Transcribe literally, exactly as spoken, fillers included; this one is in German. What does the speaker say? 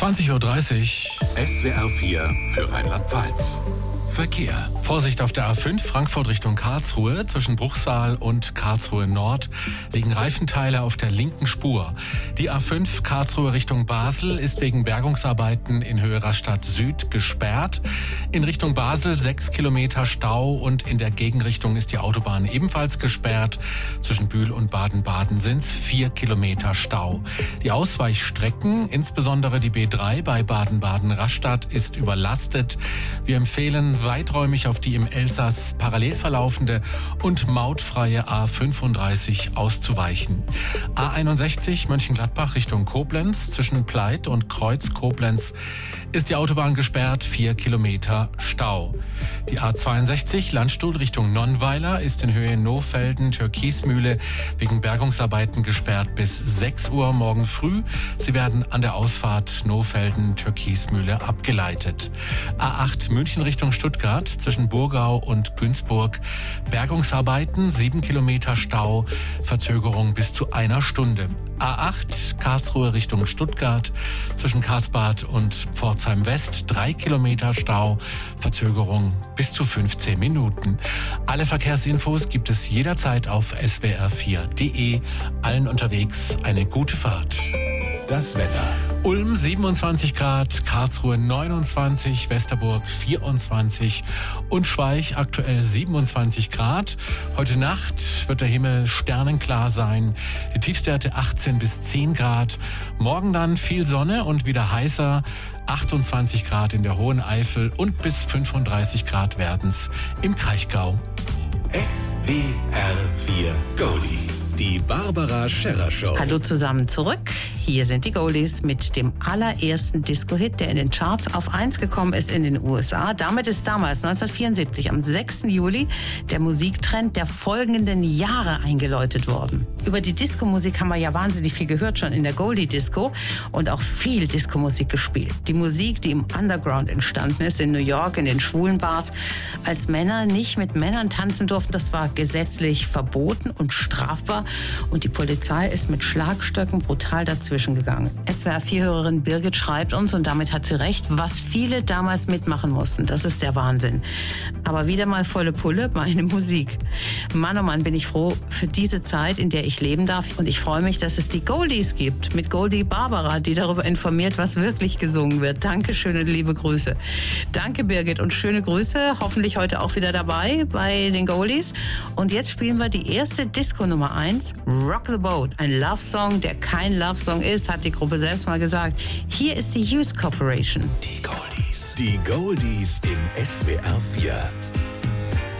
zwanzig Uhr dreißig. S W R vier für Rheinland-Pfalz. Verkehr. Vorsicht auf der A fünf Frankfurt Richtung Karlsruhe. Zwischen Bruchsal und Karlsruhe Nord liegen Reifenteile auf der linken Spur. Die A fünf Karlsruhe Richtung Basel ist wegen Bergungsarbeiten in Höhe Rastatt Süd gesperrt. In Richtung Basel sechs Kilometer Stau und in der Gegenrichtung ist die Autobahn ebenfalls gesperrt. Zwischen Bühl und Baden-Baden sind es vier Kilometer Stau. Die Ausweichstrecken, insbesondere die B drei bei Baden-Baden-Rastatt, ist überlastet. Wir empfehlen weiträumig auf die im Elsass parallel verlaufende und mautfreie A fünfunddreißig auszuweichen. A einundsechzig Mönchengladbach Richtung Koblenz. Zwischen Pleit und Kreuz Koblenz ist die Autobahn gesperrt, vier Kilometer Stau. Die A zweiundsechzig Landstuhl Richtung Nonnweiler ist in Höhe Nohfelden Türkismühle wegen Bergungsarbeiten gesperrt bis sechs Uhr morgen früh. Sie werden an der Ausfahrt Nohfelden Türkismühle abgeleitet. A acht München Richtung Stuttgart zwischen Burgau und Günzburg. Bergungsarbeiten, sieben Kilometer Stau, Verzögerung bis zu einer Stunde. A acht Karlsruhe Richtung Stuttgart zwischen Karlsbad und Pforzheim West, drei Kilometer Stau, Verzögerung bis zu fünfzehn Minuten. Alle Verkehrsinfos gibt es jederzeit auf S W R vier Punkt de. Allen unterwegs eine gute Fahrt. Das Wetter. Ulm siebenundzwanzig Grad, Karlsruhe neunundzwanzig, Westerburg vierundzwanzig und Schweich aktuell siebenundzwanzig Grad. Heute Nacht wird der Himmel sternenklar sein. Die Tiefstwerte achtzehn bis zehn Grad. Morgen dann viel Sonne und wieder heißer. achtundzwanzig Grad in der Hohen Eifel und bis fünfunddreißig Grad werden's im Kraichgau. S W R vier Goldies. Die Barbara Scherrer Show. Hallo zusammen zurück. Hier sind die Goldies mit dem allerersten Disco-Hit, der in den Charts auf eins gekommen ist in den U S A. Damit ist damals neunzehnhundertvierundsiebzig am sechsten Juli der Musiktrend der folgenden Jahre eingeläutet worden. Über die Disco-Musik haben wir ja wahnsinnig viel gehört schon in der Goldie-Disco und auch viel Disco-Musik gespielt. Die Musik, die im Underground entstanden ist, in New York, in den schwulen Bars, als Männer nicht mit Männern tanzen durften, das war gesetzlich verboten und strafbar und die Polizei ist mit Schlagstöcken brutal dazwischen gegangen. S W R vier-Hörerin Birgit schreibt uns, und damit hat sie recht, was viele damals mitmachen mussten. Das ist der Wahnsinn. Aber wieder mal volle Pulle, meine Musik. Mann, oh Mann, bin ich froh für diese Zeit, in der ich leben darf. Und ich freue mich, dass es die Goldies gibt, mit Goldie Barbara, die darüber informiert, was wirklich gesungen wird. Dankeschön und liebe Grüße. Danke, Birgit, und schöne Grüße. Hoffentlich heute auch wieder dabei bei den Goldies. Und jetzt spielen wir die erste Disco Nummer eins, Rock the Boat. Ein Love-Song, der kein Love-Song ist, hat die Gruppe selbst mal gesagt. Hier ist die Hughes Corporation. Die Goldies. Die Goldies in S W R vier.